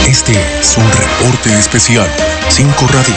Este es un reporte especial. 5 Radio.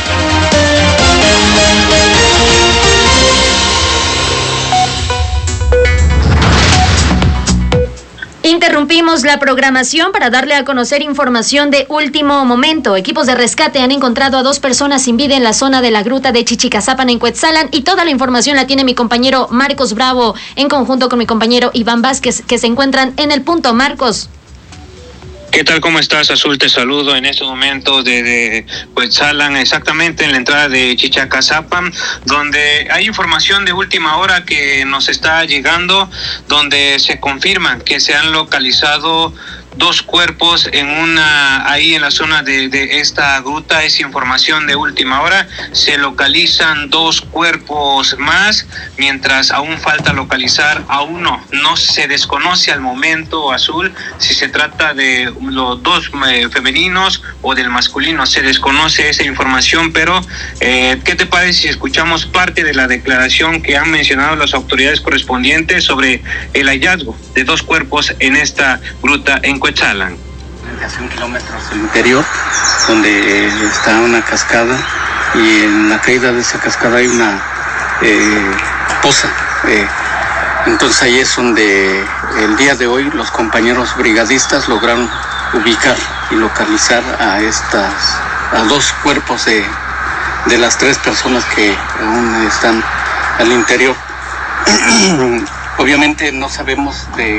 Interrumpimos la programación para darle a conocer información de último momento. Equipos de rescate han encontrado a 2 personas sin vida en la zona de la gruta de Chichicazapan en Cuetzalan, y toda la información la tiene mi compañero Marcos Bravo en conjunto con mi compañero Iván Vázquez, que se encuentran en el punto. Marcos. ¿Qué tal? ¿Cómo estás, Azul? Te saludo en estos momentos de Cuetzalan, exactamente en la entrada de Chichicazapan, donde hay información de última hora que nos está llegando, donde se confirma que se han localizado 2 cuerpos ahí en la zona de esta gruta. Es información de última hora. Se localizan 2 cuerpos más, mientras aún falta localizar a uno. No se desconoce al momento, Azul, si se trata de los 2 femeninos o del masculino. Se desconoce esa información, pero ¿qué te parece si escuchamos parte de la declaración que han mencionado las autoridades correspondientes sobre el hallazgo de 2 cuerpos en esta gruta en Cuetzalan? A 100 kilómetros del interior, donde está una cascada, y en la caída de esa cascada hay una poza. Entonces ahí es donde el día de hoy los compañeros brigadistas lograron ubicar y localizar a 2 cuerpos de las 3 personas que aún están al interior. Obviamente no sabemos de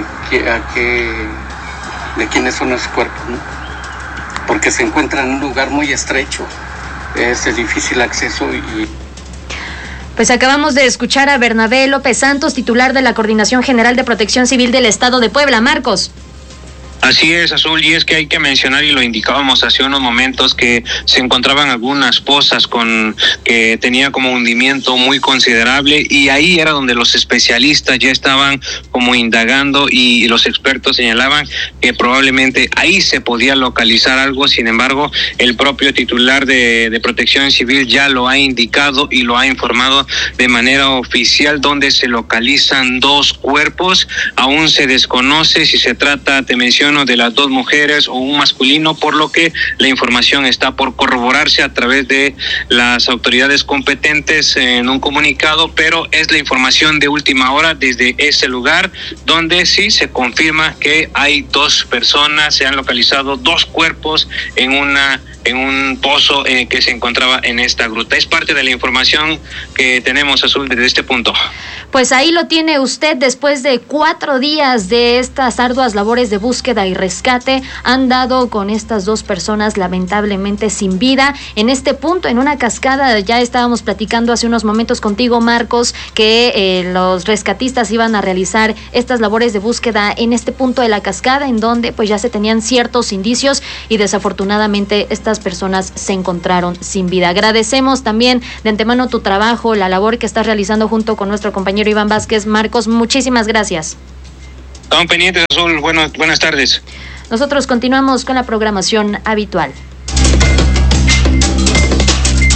quiénes son esos cuerpos, ¿no? Porque se encuentran en un lugar muy estrecho, es de difícil acceso. Pues acabamos de escuchar a Bernabé López Santos, titular de la Coordinación General de Protección Civil del Estado de Puebla. Marcos. Así es, Azul, y es que hay que mencionar, y lo indicábamos hace unos momentos, que se encontraban algunas pozas que tenía como hundimiento muy considerable, y ahí era donde los especialistas ya estaban como indagando, y los expertos señalaban que probablemente ahí se podía localizar algo. Sin embargo, el propio titular de Protección Civil ya lo ha indicado y lo ha informado de manera oficial, donde se localizan 2 cuerpos. Aún se desconoce si se trata, te menciono, de las 2 mujeres o un masculino, por lo que la información está por corroborarse a través de las autoridades competentes en un comunicado, pero es la información de última hora desde ese lugar, donde sí se confirma que hay 2 personas, se han localizado 2 cuerpos en un pozo que se encontraba en esta gruta. Es parte de la información que tenemos, Azul, desde este punto. Pues ahí lo tiene usted. Después de 4 días de estas arduas labores de búsqueda y rescate, han dado con estas 2 personas lamentablemente sin vida en este punto, en una cascada. Ya estábamos platicando hace unos momentos contigo, Marcos, que los rescatistas iban a realizar estas labores de búsqueda en este punto de la cascada, en donde pues ya se tenían ciertos indicios, y desafortunadamente estas personas se encontraron sin vida. Agradecemos también de antemano tu trabajo, la labor que estás realizando junto con nuestro compañero Iván Vázquez. Marcos, muchísimas gracias. Estamos pendientes, Azul. Buenas tardes. Nosotros continuamos con la programación habitual.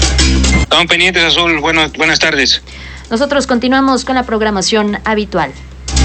Estamos pendientes, Azul. Buenas tardes. Nosotros continuamos con la programación habitual.